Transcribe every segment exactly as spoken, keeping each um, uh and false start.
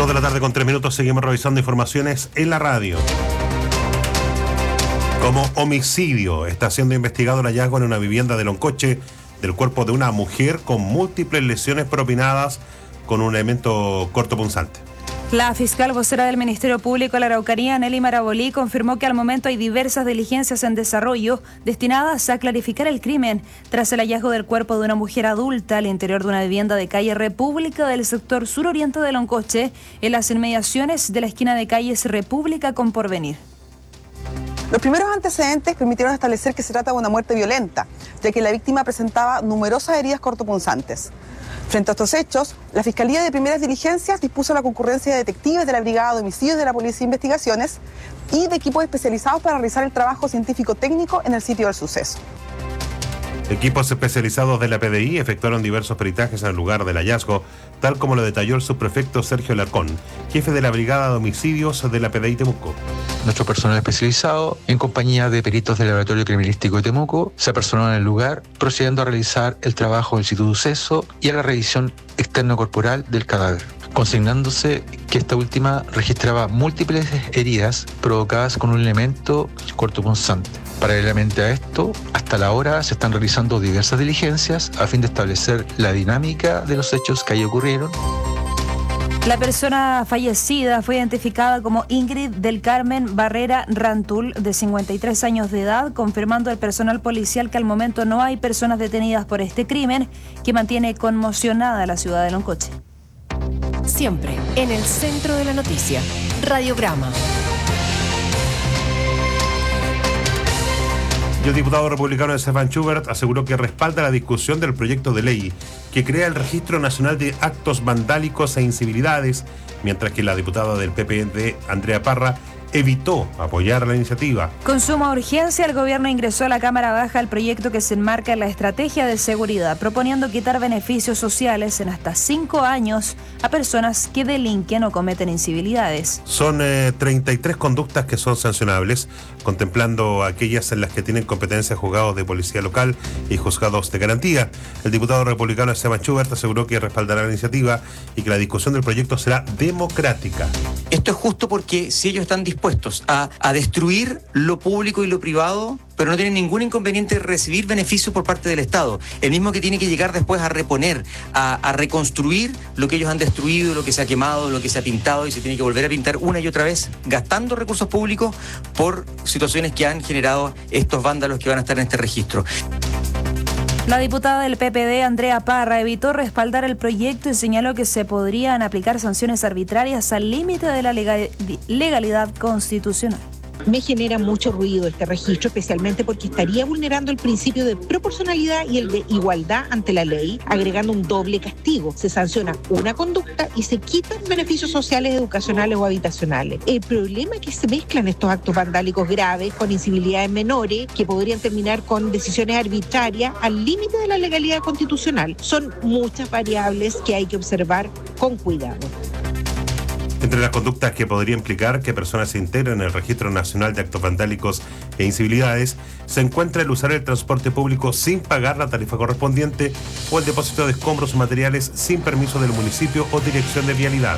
dos de la tarde con tres minutos, seguimos revisando informaciones en la radio. Como homicidio, está siendo investigado el hallazgo en una vivienda de Loncoche del cuerpo de una mujer con múltiples lesiones propinadas con un elemento cortopunzante. La fiscal vocera del Ministerio Público de la Araucanía, Nelly Marabolí, confirmó que al momento hay diversas diligencias en desarrollo destinadas a clarificar el crimen tras el hallazgo del cuerpo de una mujer adulta al interior de una vivienda de calle República del sector suroriente de Loncoche, en las inmediaciones de la esquina de calles República con Porvenir. Los primeros antecedentes permitieron establecer que se trata de una muerte violenta, ya que la víctima presentaba numerosas heridas cortopunzantes. Frente a estos hechos, la Fiscalía de Primeras Diligencias dispuso la concurrencia de detectives de la Brigada de Homicidios de la Policía de Investigaciones y de equipos especializados para realizar el trabajo científico-técnico en el sitio del suceso. Equipos especializados de la P D I efectuaron diversos peritajes en el lugar del hallazgo, tal como lo detalló el subprefecto Sergio Larcón, jefe de la Brigada de Homicidios de la P D I Temuco. Nuestro personal especializado, en compañía de peritos del Laboratorio Criminalístico de Temuco, se apersonó en el lugar, procediendo a realizar el trabajo del sitio de suceso y a la revisión externo-corporal del cadáver, consignándose que esta última registraba múltiples heridas provocadas con un elemento cortopunzante. Paralelamente a esto, hasta la hora se están realizando diversas diligencias a fin de establecer la dinámica de los hechos que ahí ocurrieron. La persona fallecida fue identificada como Ingrid del Carmen Barrera Rantul, de cincuenta y tres años de edad, confirmando el personal policial que al momento no hay personas detenidas por este crimen, que mantiene conmocionada a la ciudad de Loncoche. Siempre en el centro de la noticia, Radiograma. Y el diputado republicano Stefan Schubert aseguró que respalda la discusión del proyecto de ley que crea el Registro Nacional de Actos Vandálicos e Incivilidades, mientras que la diputada del P P D, Andrea Parra, evitó apoyar la iniciativa. Con suma urgencia, el gobierno ingresó a la Cámara Baja el proyecto que se enmarca en la estrategia de seguridad, proponiendo quitar beneficios sociales en hasta cinco años a personas que delinquen o cometen incivilidades. Son eh, treinta y tres conductas que son sancionables, contemplando aquellas en las que tienen competencia juzgados de policía local y juzgados de garantía. El diputado republicano Stefan Schubert aseguró que respaldará la iniciativa y que la discusión del proyecto será democrática. Esto es justo porque si ellos están dispuestos A, a destruir lo público y lo privado, pero no tienen ningún inconveniente de recibir beneficios por parte del Estado, el mismo que tiene que llegar después a reponer, a, a reconstruir lo que ellos han destruido, lo que se ha quemado, lo que se ha pintado y se tiene que volver a pintar una y otra vez, gastando recursos públicos por situaciones que han generado estos vándalos que van a estar en este registro. La diputada del P P D, Andrea Parra, evitó respaldar el proyecto y señaló que se podrían aplicar sanciones arbitrarias al límite de la legal- legalidad constitucional. Me genera mucho ruido este registro, especialmente porque estaría vulnerando el principio de proporcionalidad y el de igualdad ante la ley, agregando un doble castigo. Se sanciona una conducta y se quitan beneficios sociales, educacionales o habitacionales. El problema es que se mezclan estos actos vandálicos graves con incivilidades menores que podrían terminar con decisiones arbitrarias al límite de la legalidad constitucional. Son muchas variables que hay que observar con cuidado. Entre las conductas que podría implicar que personas se integren en el Registro Nacional de Actos Vandálicos e Incivilidades se encuentra el usar el transporte público sin pagar la tarifa correspondiente o el depósito de escombros o materiales sin permiso del municipio o dirección de vialidad.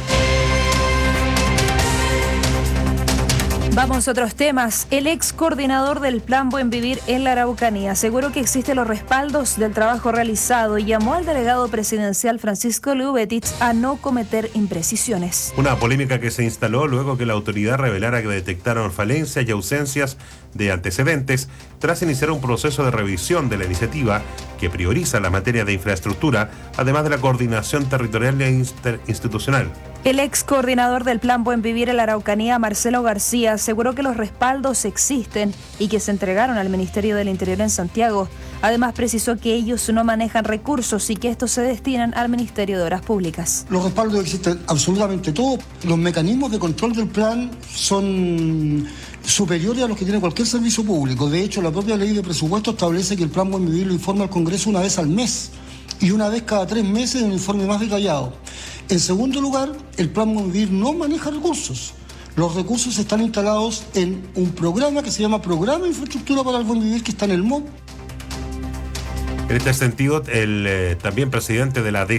Vamos a otros temas. El ex coordinador del Plan Buen Vivir en la Araucanía aseguró que existen los respaldos del trabajo realizado y llamó al delegado presidencial Francisco Lubetich a no cometer imprecisiones. Una polémica que se instaló luego que la autoridad revelara que detectaron falencias y ausencias de antecedentes tras iniciar un proceso de revisión de la iniciativa que prioriza la materia de infraestructura, además de la coordinación territorial e institucional. El ex coordinador del Plan Buen Vivir en la Araucanía, Marcelo García, aseguró que los respaldos existen y que se entregaron al Ministerio del Interior en Santiago. Además, precisó que ellos no manejan recursos y que estos se destinan al Ministerio de Obras Públicas. Los respaldos existen absolutamente todos. Los mecanismos de control del plan son superiores a los que tiene cualquier servicio público. De hecho, la propia ley de presupuesto establece que el Plan Buen Vivir lo informa al Congreso una vez al mes y una vez cada tres meses en un informe más detallado. En segundo lugar, el Plan Buen Vivir no maneja recursos. Los recursos están instalados en un programa que se llama Programa de Infraestructura para el Buen Vivir, que está en el M O B. En este sentido, el eh, también presidente de la D